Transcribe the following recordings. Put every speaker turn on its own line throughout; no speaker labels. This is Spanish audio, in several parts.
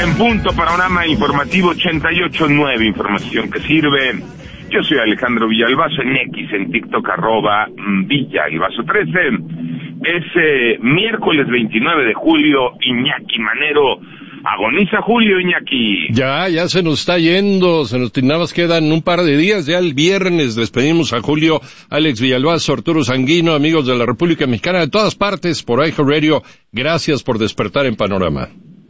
En punto, panorama informativo 88.9, información que sirve. Yo soy Alejandro Villalbazo, en X, en TikTok, @Villalbazo13. Es miércoles 29 de julio, Iñaki Manero. Agoniza Julio, Iñaki.
Ya se nos está yendo, nada más quedan un par de días, ya el viernes despedimos a Julio, Alex Villalbazo, Arturo Sanguino, amigos de la República Mexicana, de todas partes, por iHeartRadio, gracias por despertar en Panorama.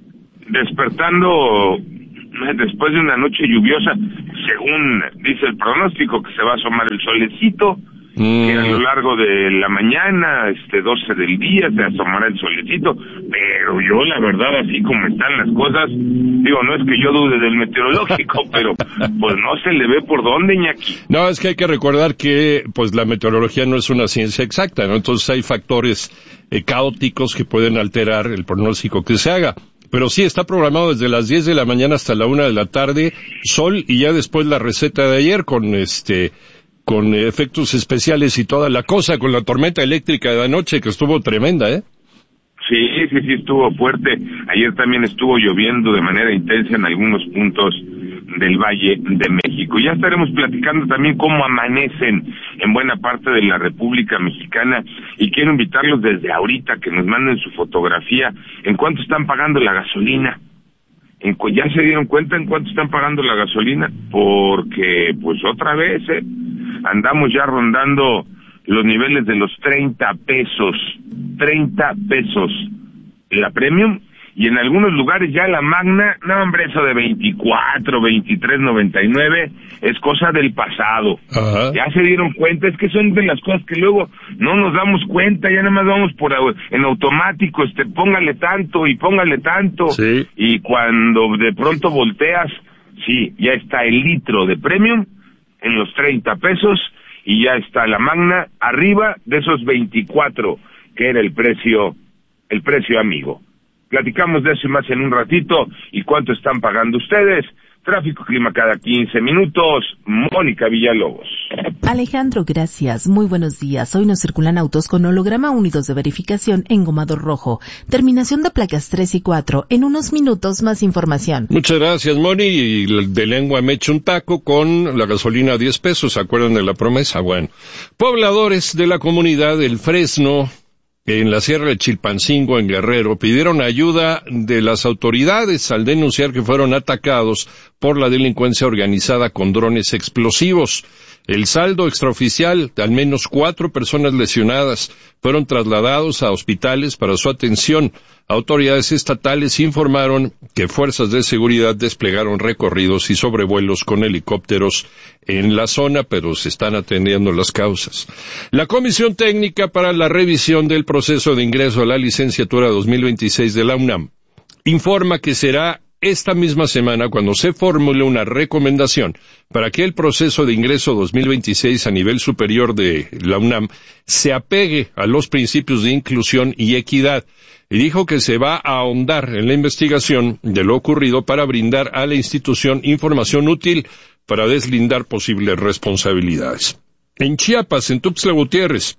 Despertando después de una noche lluviosa, según dice el pronóstico, que se va a asomar el solecito, que a lo largo de la mañana, 12 del día, se asomará el solecito, pero yo la verdad, así como están las cosas, digo, no es que yo dude del meteorológico, pero pues no se le ve por dónde, Iñaki.
No, es que hay que recordar que pues la meteorología no es una ciencia exacta, ¿no? Entonces hay factores caóticos que pueden alterar el pronóstico que se haga. Pero sí, está programado desde las 10 de la mañana hasta la 1 de la tarde, sol, y ya después la receta de ayer con efectos especiales y toda la cosa, con la tormenta eléctrica de anoche que estuvo tremenda, ¿eh?
Sí, estuvo fuerte. Ayer también estuvo lloviendo de manera intensa en algunos puntos del Valle de México. Ya estaremos platicando también cómo amanecen en buena parte de la República Mexicana, y quiero invitarlos desde ahorita que nos manden su fotografía en cuánto están pagando la gasolina. ¿Ya se dieron cuenta en cuánto están pagando la gasolina? Porque, pues otra vez, andamos ya rondando los niveles de los 30 pesos. 30 pesos la Premium, y en algunos lugares ya la Magna, no hombre, eso de 24, 23.99 es cosa del pasado. Ajá. Ya se dieron cuenta, es que son de las cosas que luego no nos damos cuenta, ya nada más vamos en automático, póngale tanto y póngale tanto, sí. Y cuando de pronto volteas, sí, ya está el litro de Premium en los 30 pesos, y ya está la Magna arriba de esos 24, que era el precio amigo. Platicamos de eso y más en un ratito. ¿Y cuánto están pagando ustedes? Tráfico, clima cada 15 minutos. Mónica Villalobos.
Alejandro, gracias. Muy buenos días. Hoy nos circulan autos con holograma unidos de verificación engomado rojo. Terminación de placas 3 y 4. En unos minutos más información.
Muchas gracias, Moni. Y de lengua me echo un taco con la gasolina a 10 pesos. ¿Se acuerdan de la promesa? Bueno. Pobladores de la comunidad del Fresno, en la Sierra de Chilpancingo, en Guerrero, pidieron ayuda de las autoridades al denunciar que fueron atacados por la delincuencia organizada con drones explosivos. El saldo extraoficial, al menos 4 personas lesionadas, fueron trasladados a hospitales para su atención. Autoridades estatales informaron que fuerzas de seguridad desplegaron recorridos y sobrevuelos con helicópteros en la zona, pero se están atendiendo las causas. La Comisión Técnica para la Revisión del Proceso de Ingreso a la Licenciatura 2026 de la UNAM informa que será esta misma semana cuando se formule una recomendación para que el proceso de ingreso 2026 a nivel superior de la UNAM se apegue a los principios de inclusión y equidad, y dijo que se va a ahondar en la investigación de lo ocurrido para brindar a la institución información útil para deslindar posibles responsabilidades. En Chiapas, en Tuxtla Gutiérrez,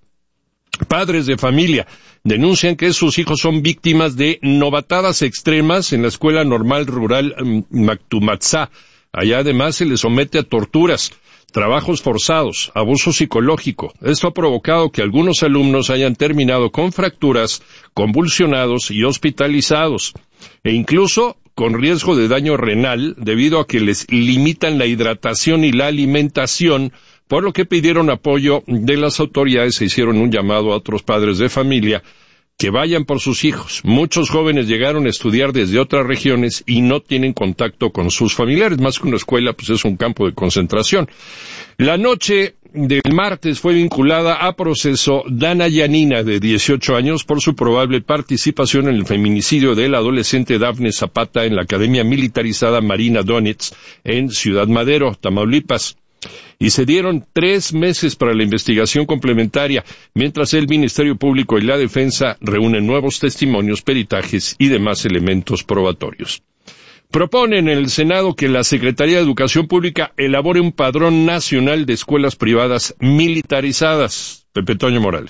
padres de familia denuncian que sus hijos son víctimas de novatadas extremas en la Escuela Normal Rural Mactumatzá. Allá además se les somete a torturas, trabajos forzados, abuso psicológico. Esto ha provocado que algunos alumnos hayan terminado con fracturas, convulsionados y hospitalizados, e incluso con riesgo de daño renal debido a que les limitan la hidratación y la alimentación, por lo que pidieron apoyo de las autoridades e hicieron un llamado a otros padres de familia que vayan por sus hijos. Muchos jóvenes llegaron a estudiar desde otras regiones y no tienen contacto con sus familiares. Más que una escuela, pues es un campo de concentración. La noche del martes fue vinculada a proceso Dana Yanina, de 18 años, por su probable participación en el feminicidio de la adolescente Dafne Zapata en la Academia Militarizada Marina Donetsk en Ciudad Madero, Tamaulipas. Y se dieron 3 meses para la investigación complementaria, mientras el Ministerio Público y la Defensa reúnen nuevos testimonios, peritajes y demás elementos probatorios. Proponen en el Senado que la Secretaría de Educación Pública elabore un padrón nacional de escuelas privadas militarizadas. Pepe Toño Morales.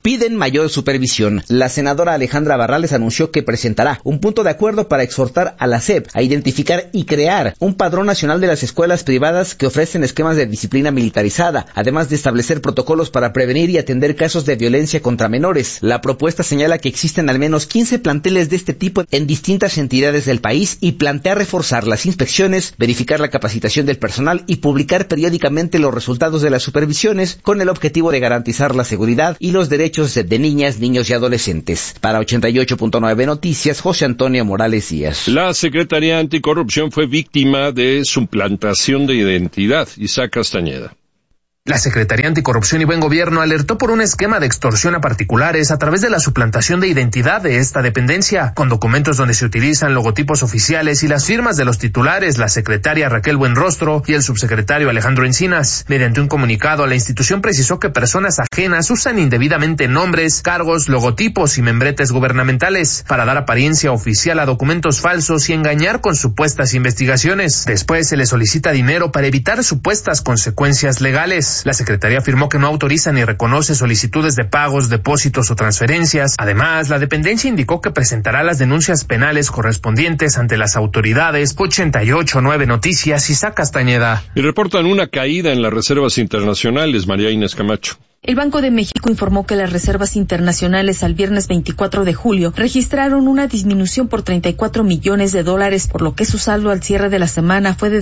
piden mayor supervisión. La senadora Alejandra Barrales anunció que presentará un punto de acuerdo para exhortar a la SEP a identificar y crear un padrón nacional de las escuelas privadas que ofrecen esquemas de disciplina militarizada, además de establecer protocolos para prevenir y atender casos de violencia contra menores. La propuesta señala que existen al menos 15 planteles de este tipo en distintas entidades del país y plantea reforzar las inspecciones, verificar la capacitación del personal y publicar periódicamente los resultados de las supervisiones con el objetivo de garantizar la seguridad y los derechos de niñas, niños y adolescentes. Para 88.9 Noticias, José Antonio Morales Díaz.
La Secretaría Anticorrupción fue víctima de suplantación de identidad. Isaac Castañeda.
La Secretaría Anticorrupción y Buen Gobierno alertó por un esquema de extorsión a particulares a través de la suplantación de identidad de esta dependencia, con documentos donde se utilizan logotipos oficiales y las firmas de los titulares, la secretaria Raquel Buenrostro y el subsecretario Alejandro Encinas. Mediante un comunicado, la institución precisó que personas ajenas usan indebidamente nombres, cargos, logotipos y membretes gubernamentales para dar apariencia oficial a documentos falsos y engañar con supuestas investigaciones. Después se les solicita dinero para evitar supuestas consecuencias legales. La Secretaría afirmó que no autoriza ni reconoce solicitudes de pagos, depósitos o transferencias. Además, la dependencia indicó que presentará las denuncias penales correspondientes ante las autoridades. 88.9 Noticias, Isaac Castañeda.
Y reportan una caída en las reservas internacionales, María Inés Camacho.
El Banco de México informó que las reservas internacionales al viernes 24 de julio registraron una disminución por $34 millones, por lo que su saldo al cierre de la semana fue de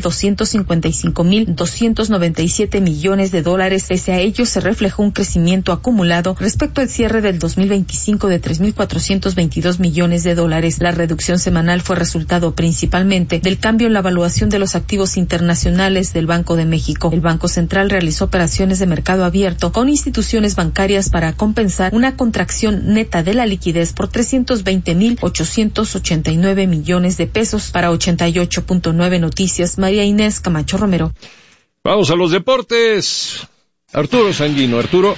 $255,297 millones. Pese a ello, se reflejó un crecimiento acumulado respecto al cierre del 2025 de $3,422 millones. La reducción semanal fue resultado principalmente del cambio en la evaluación de los activos internacionales del Banco de México. El Banco Central realizó operaciones de mercado abierto con instituciones bancarias para compensar una contracción neta de la liquidez por $320,889 millones. Para 88.9 Noticias, María Inés Camacho Romero.
Vamos a los deportes. Arturo Sanguino. Arturo.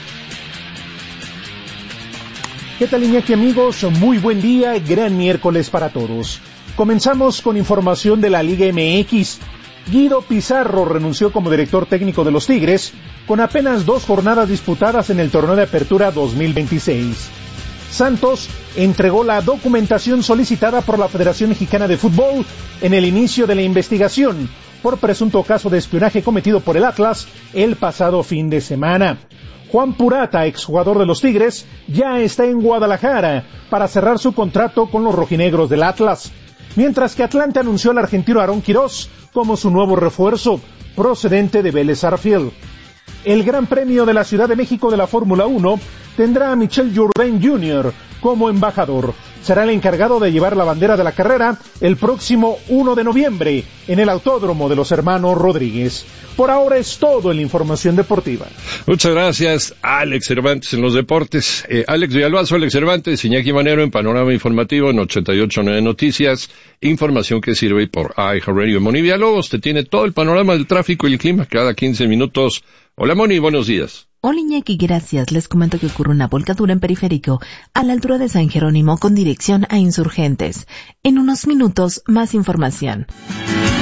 ¿Qué tal, Iñaki, amigos? Muy buen día, gran miércoles para todos. Comenzamos con información de la Liga MX. Guido Pizarro renunció como director técnico de los Tigres con apenas 2 jornadas disputadas en el torneo de apertura 2026. Santos entregó la documentación solicitada por la Federación Mexicana de Fútbol en el inicio de la investigación por presunto caso de espionaje cometido por el Atlas el pasado fin de semana. Juan Purata, exjugador de los Tigres, ya está en Guadalajara para cerrar su contrato con los rojinegros del Atlas, mientras que Atlante anunció al argentino Aarón Quirós como su nuevo refuerzo, procedente de Vélez Sarsfield. El Gran Premio de la Ciudad de México de la Fórmula 1 tendrá a Michel Jourdain Jr. como embajador. Será el encargado de llevar la bandera de la carrera el próximo 1 de noviembre en el Autódromo de los Hermanos Rodríguez. Por ahora es todo en la información deportiva.
Muchas gracias, Alex Cervantes en los deportes. Alex Villalbazo, Alex Cervantes, Iñaki Manero en Panorama Informativo en 88.9 Noticias. Información que sirve por iHeartRadio. Moni Villalobos te tiene todo el panorama del tráfico y el clima cada 15 minutos. Hola, Moni, buenos días.
Hola, Iñaki, gracias. Les comento que ocurre una volcadura en Periférico a la altura de San Jerónimo con dirección a Insurgentes. En unos minutos, más información.